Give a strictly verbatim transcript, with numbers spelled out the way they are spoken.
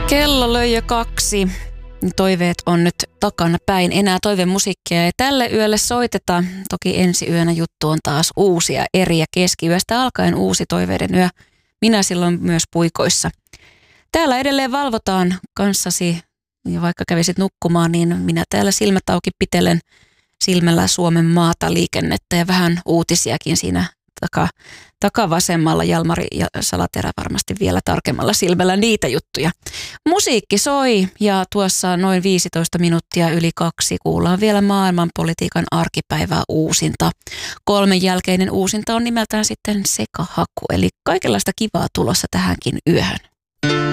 Kello löi jo kaksi. Toiveet on nyt takana päin. Enää toivemusiikkia ei tälle yölle soiteta. Toki ensi yönä juttu on taas uusia eriä. Keskiyöstä alkaen uusi toiveiden yö. Minä silloin myös puikoissa. Täällä edelleen valvotaan kanssasi. Ja vaikka kävisit nukkumaan, niin minä täällä silmät auki pitelen silmällä Suomen maata, liikennettä ja vähän uutisiakin siinä taka, takavasemmalla. Jalmari ja Salaterä varmasti vielä tarkemmalla silmällä niitä juttuja. Musiikki soi ja tuossa noin viisitoista minuuttia yli kaksi kuullaan vielä maailmanpolitiikan arkipäivää uusinta. Kolmen jälkeinen uusinta on nimeltään sitten Sekahaku, eli kaikenlaista kivaa tulossa tähänkin yöhön.